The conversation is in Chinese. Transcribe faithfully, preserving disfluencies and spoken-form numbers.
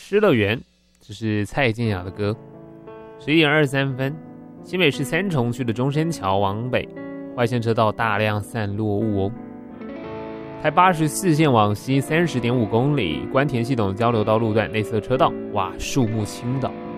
失乐园，这是蔡健雅的歌。十一点二十三分，新北市三重区的中山桥往北外线车道大量散落雾哦。台八十四线往西三十点五公里，关田系统交流道路段内侧车道，哇，树木倾倒，